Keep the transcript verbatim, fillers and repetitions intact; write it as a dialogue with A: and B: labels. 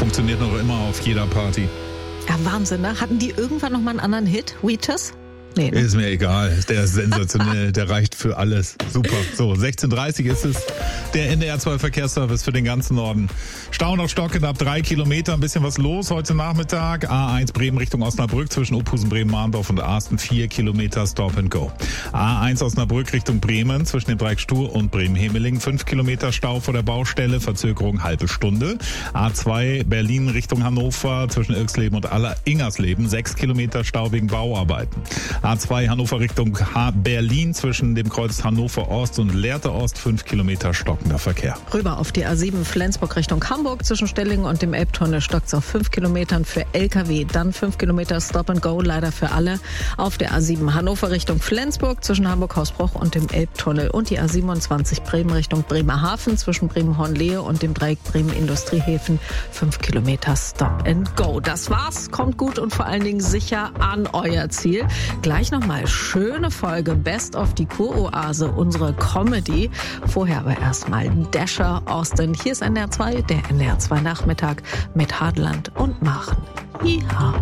A: funktioniert noch immer auf jeder Party.
B: Ja, Wahnsinn, ne? Hatten die irgendwann noch mal einen anderen Hit? Wheatus? Nee, ne?
A: Ist mir egal. Der ist sensationell. Der reicht für alles. Super. So, sechzehn Uhr dreißig ist es. Der N D R zwei Verkehrsservice für den ganzen Norden. Stau noch stockend ab drei Kilometer. Ein bisschen was los heute Nachmittag. A eins Bremen Richtung Osnabrück zwischen Opusen, Bremen-Mahndorf und Arsten. vier Kilometer Stop and Go. A eins Osnabrück Richtung Bremen zwischen dem Dreieck Stur und Bremen-Hemeling. fünf Kilometer Stau vor der Baustelle. Verzögerung halbe Stunde. A zwei Berlin Richtung Hannover zwischen Irksleben und Aller-Ingersleben. sechs Kilometer Stau wegen Bauarbeiten. A zwei Hannover Richtung Berlin zwischen dem Kreuz Hannover Ost und Lehrte Ost. fünf Kilometer stockender Verkehr.
B: Rüber auf die A sieben Flensburg Richtung Hamburg zwischen Stellingen und dem Elbtunnel stockt's auf fünf Kilometern für L K W. Dann fünf Kilometer Stop and Go, leider für alle. Auf der A sieben Hannover Richtung Flensburg zwischen Hamburg-Hausbruch und dem Elbtunnel. Und die A siebenundzwanzig Bremen Richtung Bremerhaven zwischen Bremen-Hornlehe und dem Dreieck Bremen-Industriehäfen. fünf Kilometer Stop and Go. Das war's. Kommt gut und vor allen Dingen sicher an euer Ziel. Gleich nochmal schöne Folge Best of die Kuroase, unsere Comedy. Vorher aber erstmal Dasher Austin. Hier ist N D R zwei, der N D R zwei Nachmittag mit Hartland und Machen. Iha.